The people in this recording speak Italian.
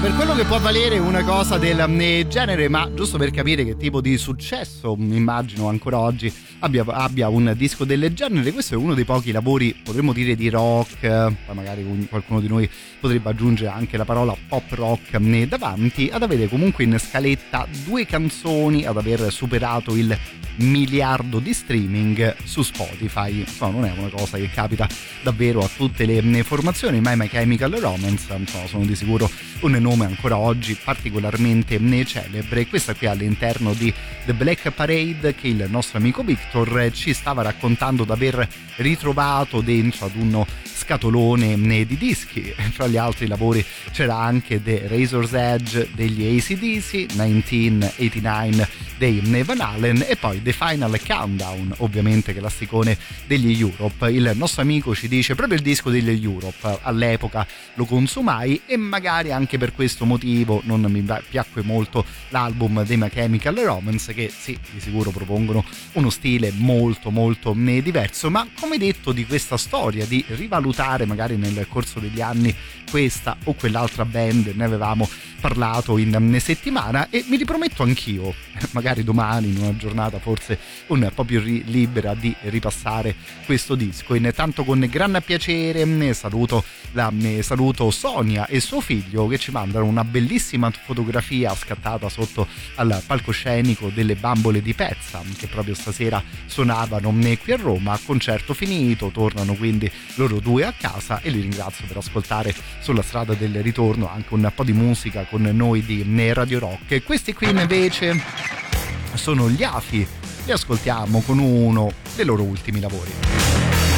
per quello che può valere una cosa del genere, ma giusto per capire che tipo di successo immagino ancora oggi abbia un disco del genere, questo è uno dei pochi lavori, potremmo dire, di rock, poi magari qualcuno di noi potrebbe aggiungere anche la parola pop rock davanti, ad avere comunque in scaletta 2 canzoni, ad aver superato il miliardo di streaming su Spotify. Insomma, non è una cosa che capita davvero a tutte le formazioni, ma My Chemical Romance, insomma, sono di sicuro un nome ancora oggi particolarmente celebre. Questa qui all'interno di The Black Parade, che il nostro amico Victor ci stava raccontando d'aver ritrovato dentro ad uno scatolone di dischi. Fra gli altri lavori c'era anche The Razor's Edge degli AC/DC, 1989 dei Van Halen e poi The Final Countdown, ovviamente classicone degli Europe. Il nostro amico ci dice proprio il disco degli Europe all'epoca lo consumai e magari anche per questo motivo non mi piacque molto l'album dei My Chemical Romance, che sì, di sicuro propongono uno stile molto molto diverso, ma come detto di questa storia di rivalutare magari nel corso degli anni questa o quell'altra band ne avevamo parlato in settimana e mi riprometto anch'io magari domani, in una giornata forse un po' più libera, di ripassare questo disco. Intanto con gran piacere saluto Sonia e suo figlio, che ci mandano una bellissima fotografia scattata sotto al palcoscenico delle Bambole di Pezza, che proprio stasera suonavano qui a Roma. Concerto finito, tornano quindi loro due a casa e li ringrazio per ascoltare sulla strada del ritorno anche un po' di musica con noi di Radio Rock. E questi qui invece sono gli AFI, li ascoltiamo con uno dei loro ultimi lavori.